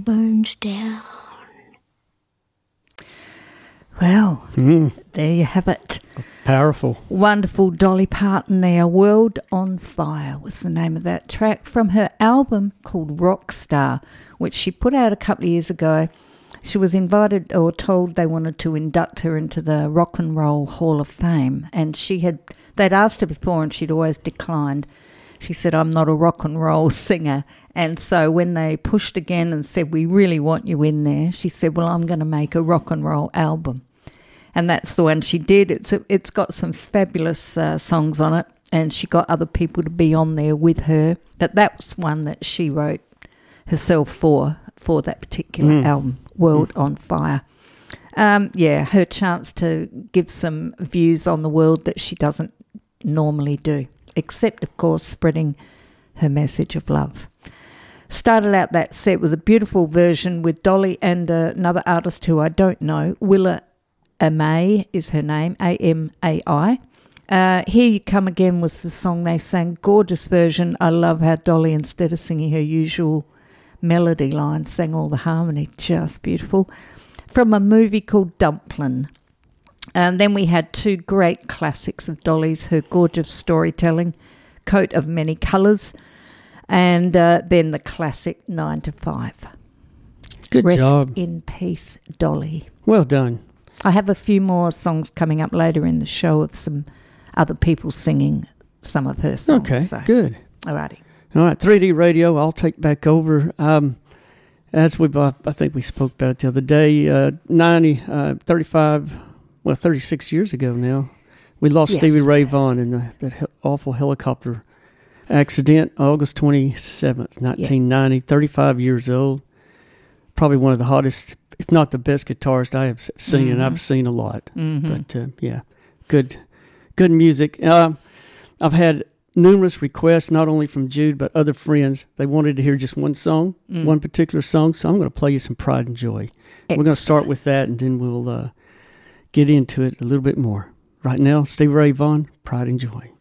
bones down. Well, there you have it. Powerful. Wonderful Dolly Parton there. World on Fire was the name of that track from her album called Rockstar, which she put out a couple of years ago. She was invited or told they wanted to induct her into the Rock and Roll Hall of Fame, and they'd asked her before and she'd always declined. She said, I'm not a rock and roll singer. And so when they pushed again and said, we really want you in there, she said, well, I'm going to make a rock and roll album. And that's the one she did. It's got some fabulous songs on it, and she got other people to be on there with her. But that was one that she wrote herself for that particular album, World on Fire. Her chance to give some views on the world that she doesn't normally do, except, of course, spreading her message of love. Started out that set with a beautiful version with Dolly and another artist who I don't know, Willa Amai is her name, A-M-A-I. Here You Come Again was the song they sang. Gorgeous version. I love how Dolly, instead of singing her usual melody line, sang all the harmony. Just beautiful. From a movie called Dumplin'. And then we had two great classics of Dolly's, her gorgeous storytelling, Coat of Many Colours, and then the classic 9 to 5. Good job. Rest in peace, Dolly. Well done. I have a few more songs coming up later in the show of some other people singing some of her songs. Okay, so. good. Alrighty. All right, 3D Radio, I'll take back over. As I think we spoke about it the other day, 36 years ago now, we lost Stevie Ray Vaughan in that awful helicopter accident, August 27th, 1990, 35 years old. Probably one of the hottest, if not the best guitarist I have seen, and I've seen a lot. But, good music. I've had numerous requests, not only from Jude, but other friends. They wanted to hear just one song, one particular song, so I'm going to play you some Pride and Joy. Excellent. We're going to start with that, and then we'll get into it a little bit more. Right now, Stevie Ray Vaughan, Pride and Joy.